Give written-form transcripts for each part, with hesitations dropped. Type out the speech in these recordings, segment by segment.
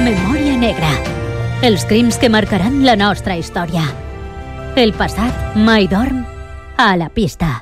Memòria negra. Els crims que marcaran la nostra història. El passat mai dorm a la pista.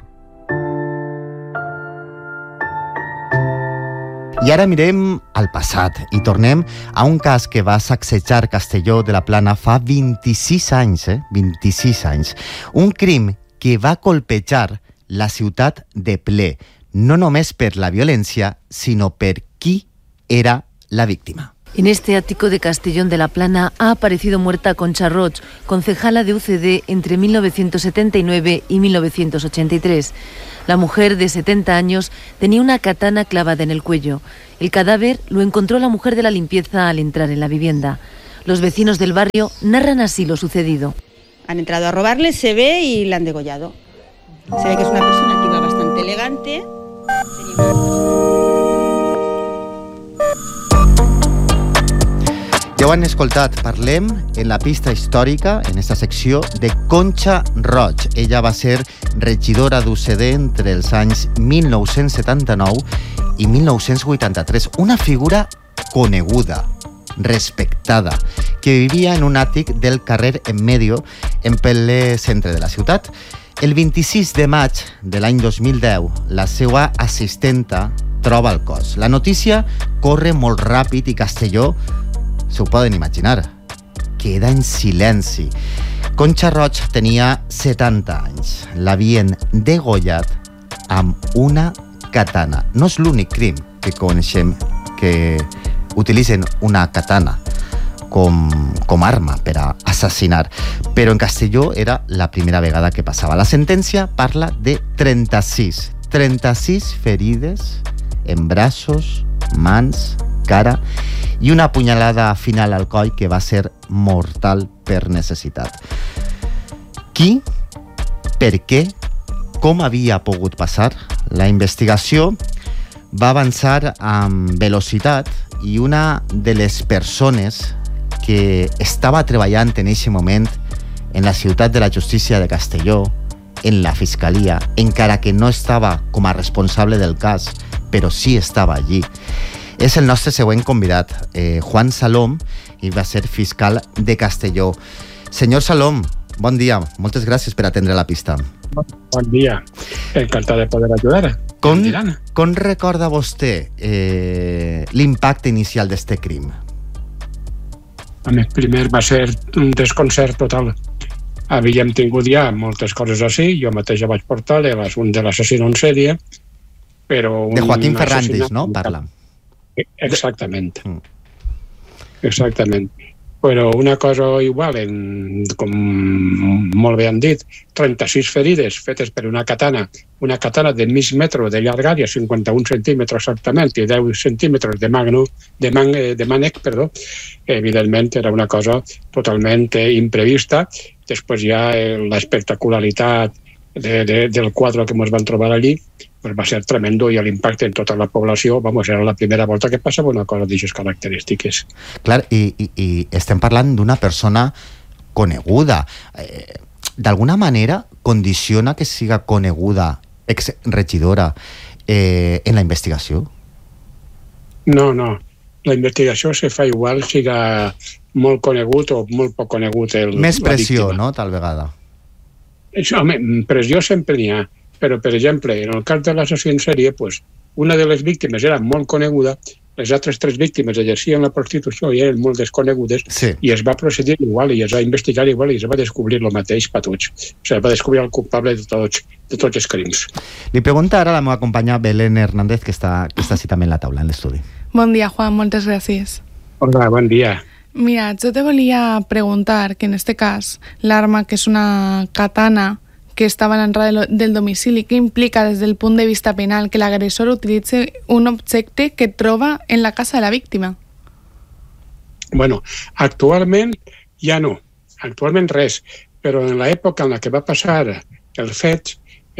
I ara mirem al passat i tornem a un cas que va sacsejar Castelló de la Plana fa 26 anys, 26 anys. Un crim que va colpejar la ciutat de ple, no només per la violència, sinó per qui era la víctima. En este ático de Castellón de la Plana ha aparecido muerta Concha Roig, concejala de UCD entre 1979 y 1983. La mujer de 70 años tenía una katana clavada en el cuello. El cadáver lo encontró la mujer de la limpieza al entrar en la vivienda. Los vecinos del barrio narran así lo sucedido. Han entrado a robarle, se ve, y la han degollado. Se ve que es una persona que iba bastante elegante. Ja ho han escoltat, parlem en la pista històrica, en aquesta secció, de Concha Roig. Ella va ser regidora d'UCD entre els anys 1979 i 1983. Una figura coneguda, respectada, que vivia en un àtic del carrer En Medio, en ple centre de la ciutat. El 26 de maig de l'any 2010, la seva assistenta troba el cos. La notícia corre molt ràpid i Castelló, se ho poden imaginar, queda en silenci. Concha Roig tenia 70 anys. L'havien degollat amb una katana. No és l'únic crim que coneixem que utilitzen una katana com arma per a assassinar. Però en Castelló era la primera vegada que passava. La sentència parla de 36 ferides en braços, mans, cara i una punyalada final al coll que va ser mortal per necessitat. Qui? Per què? Com havia pogut passar? La investigació va avançar amb velocitat i una de les persones que estava treballant en aquest moment en la ciutat de la justícia de Castelló, en la fiscalia, encara que no estava com a responsable del cas, però sí estava allí. És el nostre següent convidat, Juan Salom, i va ser fiscal de Castelló. Senyor Salom, bon dia. Moltes gràcies per atendre la pista. Bon dia. Encantat de poder ajudar. Com recorda vostè l'impacte inicial d'este crim? Primer va ser un desconcert total. Havíem tingut ja moltes coses així. Jo mateix vaig portar l'assumpte de l'assassino en sèrie, però... De Joaquín Fernández, no? Parla. Exactament. Exactament. Però una cosa igual, com molt bé han dit, 36 ferides fetes per una katana de mig metre de llargària, 51 centímetres exactament, i 10 centímetres de mànec, evidentment era una cosa totalment imprevista. Després ja l'espectacularitat del quadre que ens van trobar allí va ser tremendo, i l'impacte en tota la població, era la primera volta que passava una cosa d'aquestes característiques. Clar, i estem parlant d'una persona coneguda. D'alguna manera condiciona que siga coneguda exregidora en la investigació? No. La investigació se fa igual, siga molt conegut o molt poc conegut. Més pressió, no?, tal vegada. Home, pressió sempre n'hi ha. Però, per exemple, en el cas de l'assassí en sèrie, una de les víctimes era molt coneguda, les altres 3 víctimes exercien la prostitució i eren molt desconegudes, i es va procedir igual, i es va investigar igual, i es va descobrir el mateix per tots. O sigui, es va descobrir el culpable de tots els crims. Li pregunta ara la meva companya Belén Hernández, que està així també en la taula, en l'estudi. Bon dia, Juan, moltes gràcies. Hola, bon dia. Mira, jo te volia preguntar que en este cas l'arma, que és una katana, que estava a l'entrada del domicili, què implica des del punt de vista penal que l'agressor utilitzi un objecte que troba en la casa de la víctima? Bueno, actualment ja no. Actualment res. Però en l'època en la que va passar el fet,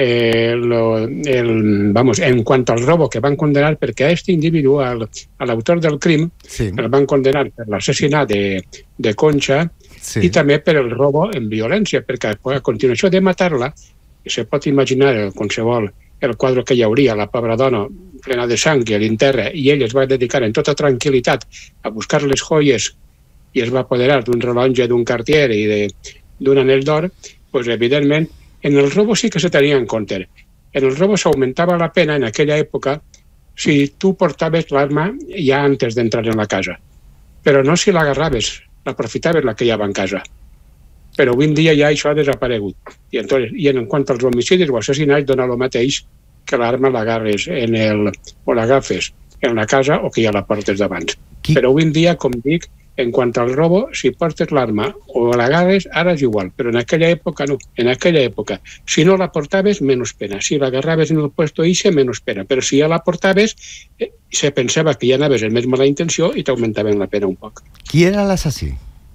en quant al robo que van condenar, perquè a aquest individu, a l'autor del crim, el van condenar per l'assassinat de Concha, i també per el robo en violència, perquè a continuació de matar-la, se pot imaginar qualsevol el quadre que hi hauria, la pobra dona plena de sang i l'enterra, i ell es va dedicar en tota tranquil·litat a buscar les joies i es va apoderar d'un rellotge, d'un cartier i d'un anell d'or, pues, evidentment, en el robo sí que se tenia en compte. En el robo s'augmentava la pena en aquella època si tu portaves l'arma ja antes d'entrar en la casa. Però no si l'agarraves, l'aprofitaves la que hi havia en casa. Però avui en dia ja això ha desaparegut. I en quant als homicidis o assassinats, dona el mateix que l'arma l'agarres o l'agafes en la casa o que ja la portes d'abans. Però avui en dia, com dic, en quant al robo, si portes l'arma o l'agarres, ara és igual, però en aquella època no. En aquella època, si no la portaves, menys pena. Si l'agarraves en el puesto ixe, menys pena. Però si ja la portaves, se pensava que ja anaves amb més mala intenció i t'augmentaven la pena un poc. Qui era l'assassí?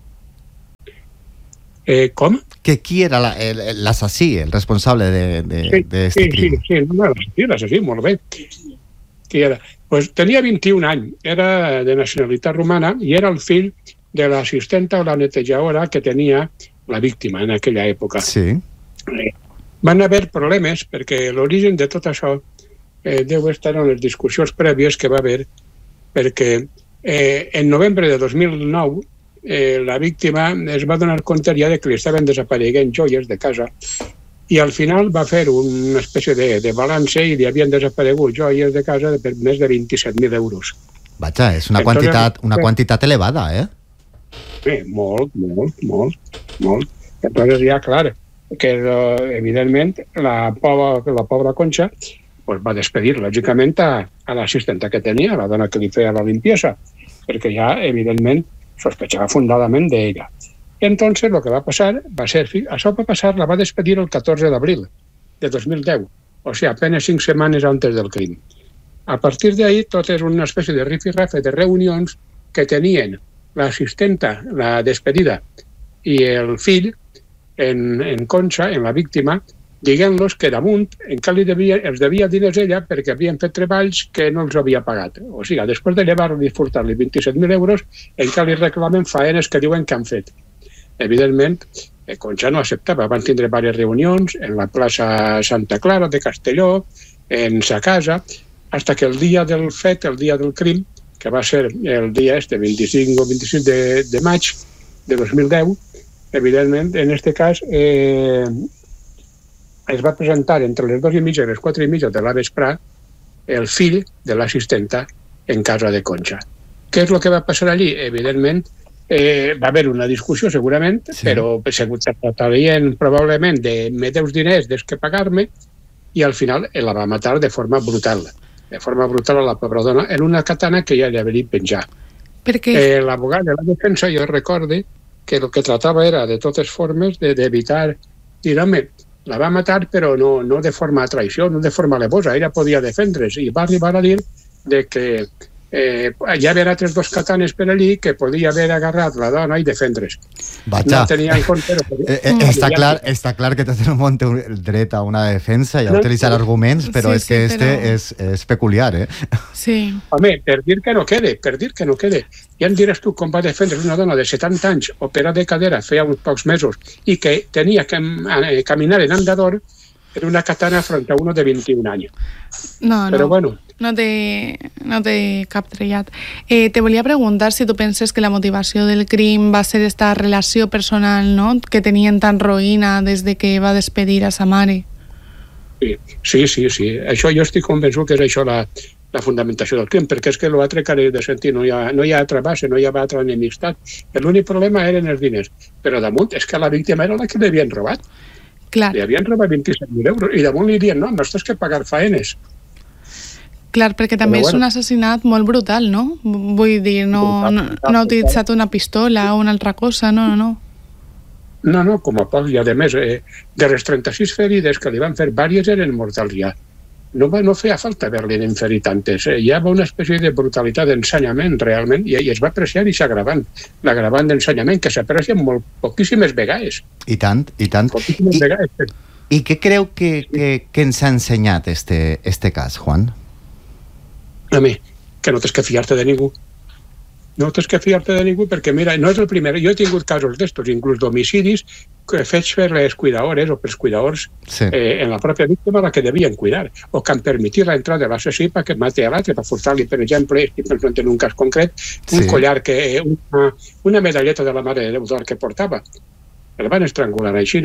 Com? Que qui era l'assassí, el responsable d'aquest crim? Sí, l'assassí, molt bé. Qui era? Pues tenia 21 anys, era de nacionalitat romana i era el fill de l'assistenta o la netejadora que tenia la víctima en aquella època. Sí. Van haver problemes perquè l'origen de tot això deu estar en les discussions prèvies que va haver, perquè en novembre de 2009 la víctima es va donar compte ja de que li estaven desapareguent joies de casa i al final va fer una espècie de balanç i li havien desaparegut joies de casa per més de 27.000 euros. Vaja, és una quantitat elevada, eh? Sí, molt. Entonces ja, clar, que evidentment la pobra Concha pues, va despedir, lògicament, a l'assistenta que tenia, la dona que li feia la limpieza, perquè ja, evidentment, sospechava fundadament d'ella. Entonces, lo que va pasar va ser... Això va passar, la va despedir el 14 d'abril de 2010, o sigui, apenas 5 setmanes antes del crim. A partir d'ahí, tot és una espècie de rifirrafe de reunions que tenien l'assistenta, la despedida, i el fill, en Concha, en la víctima, dient-los que damunt els devia diners ella perquè havien fet treballs que no els havia pagat. O sigui, després de llevar-li i furtar-li 27.000 euros, encara li reclamen faenes que diuen que han fet. Evidentment, Concha no acceptava. Van tindre diverses reunions en la plaça Santa Clara de Castelló, en sa casa, fins que el dia del fet, el dia del crim, que va ser el dia 25 o 26 de maig de 2010, evidentment, en aquest cas, es va presentar entre les 2:30 i les 4:30 de la vesprà el fill de l'assistenta en casa de Concha. Què és el que va passar allí? Evidentment, va haver una discussió segurament, sí. Però se tractarien probablement de me deus diners des que pagar-me i al final la va matar de forma brutal a la pobra dona en una katana que ja li havia penjat. L'abogat de la defensa jo recorde que el que tratava era de totes formes d'evitar dir, home, la va matar però no de forma traïció, no de forma alevosa, ella podia defendre's i va arribar a dir de que hi havia altres 2 katanes per allí que podia haver agarrat la dona i defendre's. Vaja. No tenia en compte... Està clar que tot el món té el dret a una defensa i a utilitzar arguments, però és que és peculiar, eh? Sí. Home, per dir que no quede. Ja em diràs tu com va defendre una dona de 70 anys operada de cadera feia uns pocs mesos i que tenia que caminar en andador en una katana frente a uno de 21 anys. Però bueno... No té cap trellat. Te volia preguntar si tu penses que la motivació del crim va ser esta relació personal, no?, que tenien tan roïna des de que va despedir a sa mare. Sí. Això jo estic convençut que és això la fundamentació del crim, perquè és que l'altre que he de sentir no hi ha altra base, no hi ha altra enemistat. L'únic problema eren els diners. Però damunt és que la víctima era la que li havien robat. Clar. Li havien robat 27.000 euros i damunt li diuen, no tens que pagar faenes. Clar, perquè també és un assassinat molt brutal, no? Vull dir, no ha utilitzat una pistola o una altra cosa, no. No, com a poc, i a més, de les 36 ferides que li van fer, diverses eren mortals ja. No feia falta haver-li inferit tantes. Hi havia una espècie de brutalitat d'ensenyament, realment, i es va apreciar aquest agravant. L'agravant d'ensenyament, que s'aprecia molt poquíssimes vegades. I tant. Poquíssimes vegades. I què creu que ens ha ensenyat este cas, Juan? Home, que no tens que fiar-te de ningú. No tens que fiar-te de ningú perquè, mira, no és el primer. Jo he tingut casos d'estos, inclús d'homicidis, fets per les cuidadores o pels cuidadors en la pròpia víctima la que devien cuidar, o que han permitit l'entrada de l'assassí perquè mati a l'altre, per furtar-li, per exemple, estic pensant en un cas concret, un collar, una medalleta de la Mare de Déu d'or que portava. El van estrangular així,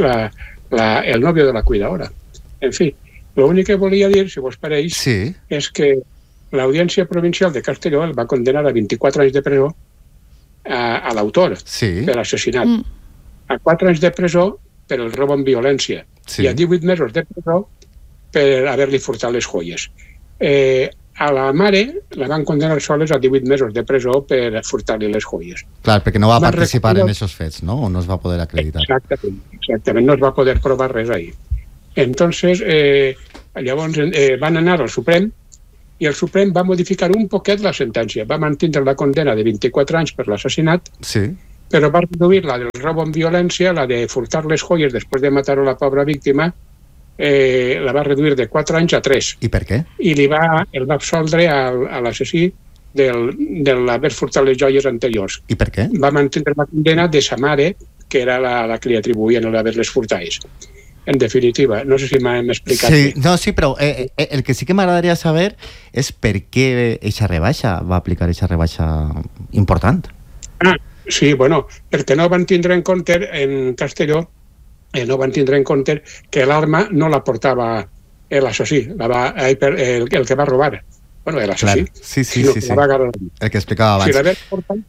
el novio de la cuidadora. En fi, l'únic que volia dir, si vos pareix, és que l'Audiència Provincial de Castelló el va condenar a 24 anys de presó a l'autor per assassinat, a 4 anys de presó per el robo amb violència i a 18 mesos de presó per haver-li furtat les joies. A la mare la van condenar soles a 18 mesos de presó per furtar-li les joies. Clar, perquè no va participar en aquests fets, no? O no es va poder acreditar. Exactament, no es va poder provar res ahí. Entonces, llavors van anar al Suprem i el Suprem va modificar un poquet la sentència. Va mantindre la condena de 24 anys per l'assassinat, però va reduir la del robo amb violència, la de furtar les joies després de matar a la pobra víctima, la va reduir de 4 anys a 3. I per què? I el va absoldre a l'assassí d'haver furtat les joies anteriors. I per què? Va mantindre la condena de sa mare, que era la que li atribuïen l'haver-les furtades. En definitiva, no sé si m'hem explicat. Sí, però el que sí que m'agradaria saber és per què eixa rebaixa va aplicar eixa rebaixa important. Sí, bueno, perquè no van tindre en compte en Castelló, no van tindre en compte que l'arma no la portava l'assassí, el que va robar. Bueno, l'assassí. Sí. El que explicava abans.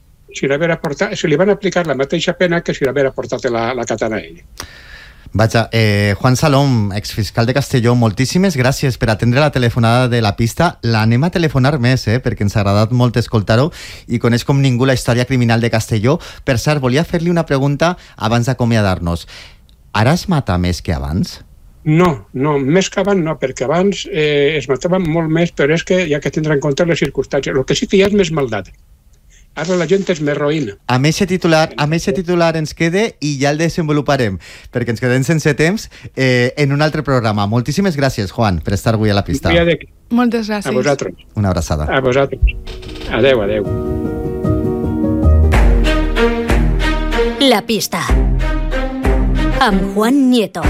Si li van aplicar la mateixa pena que si l'haver portat la katana a ell. Vaja, Juan Salom, exfiscal de Castelló, moltíssimes gràcies per atendre la telefonada de la pista. L'anem a telefonar més, perquè ens ha agradat molt escoltar-ho i coneix com ningú la història criminal de Castelló. Per cert, volia fer-li una pregunta abans d'acomiadar-nos. Ara es mata més que abans? No, més que abans no, perquè abans es mataven molt més, però és que hi ha que tindre en compte les circumstàncies. El que sí que hi ha és més maldat. Ara la gent és més roïna. Amb aquest titular ens quede i ja el desenvoluparem, perquè ens quedem sense temps en un altre programa. Moltíssimes gràcies, Juan, per estar avui a la pista. Moltes gràcies. A vosaltres. Una abraçada. A vosaltres. Adeu. La pista. Amb Juan Nieto.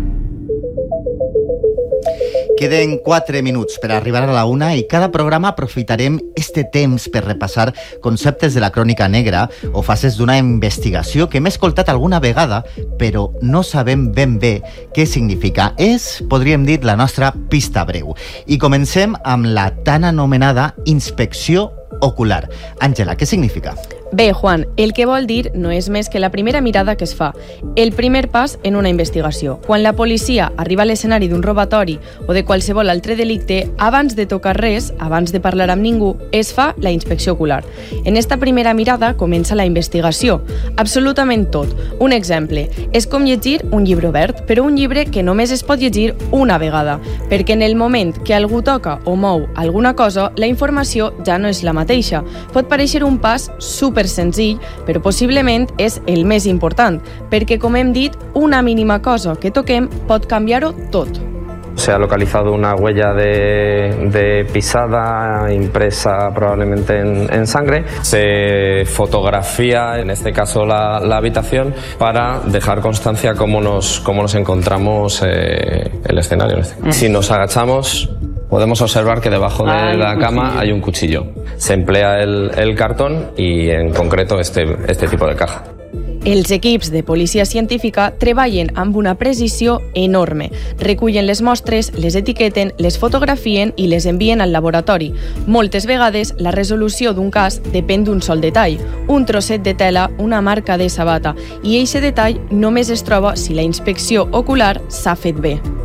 Queden 4 minuts per arribar a la 1 i cada programa aprofitarem este temps per repassar conceptes de la crònica negra o fases d'una investigació que hem escoltat alguna vegada però no sabem ben bé què significa. És, podríem dir, la nostra pista breu. I comencem amb la tan anomenada inspecció ocular. Àngela, què significa? Bé, Juan, el que vol dir no és més que la primera mirada que es fa, el primer pas en una investigació. Quan la policia arriba a l'escenari d'un robatori o de qualsevol altre delicte, abans de tocar res, abans de parlar amb ningú, es fa la inspecció ocular. En esta primera mirada comença la investigació. Absolutament tot. Un exemple, és com llegir un llibre obert, però un llibre que només es pot llegir una vegada, perquè en el moment que algú toca o mou alguna cosa, la informació ja no és la mateixa. Pot pareixer un pas super senzill, però possiblement és el més important, perquè, com hem dit, una mínima cosa que toquem pot canviar-ho tot. Se ha localizado una huella de pisada impresa probablemente en sangre. Se fotografía, en este caso la habitación, para dejar constancia cómo nos encontramos el escenario. Si nos agachamos, podemos observar que debajo de la cama hay un cuchillo. Se emplea el cartón y en concreto este tipo de caja. Els equips de policia científica treballen amb una precisió enorme. Recullen les mostres, les etiqueten, les fotografien i les envien al laboratori. Moltes vegades, la resolució d'un cas depèn d'un sol detall, un trosset de tela, una marca de sabata, i eixe detall només es troba si la inspecció ocular s'ha fet bé.